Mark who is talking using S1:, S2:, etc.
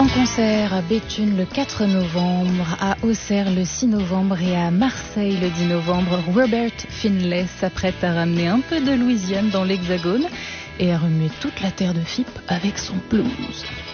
S1: En concert à Béthune le 4 novembre, à Auxerre le 6 novembre et à Marseille le 10 novembre, Robert Finlay s'apprête à ramener un peu de Louisiane dans l'Hexagone et à remuer toute la terre de Fipe avec son blues.